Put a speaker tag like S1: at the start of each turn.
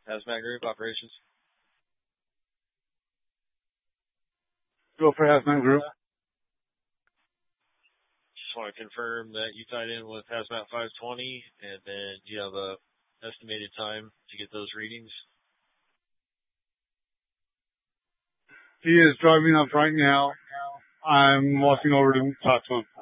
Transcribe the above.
S1: Hazmat Group Operations.
S2: Go for Hazmat Group.
S1: Just want to confirm that you tied in with Hazmat 520, and then you have a estimated time to get those readings.
S2: He is driving up right now. I'm walking over to talk to him.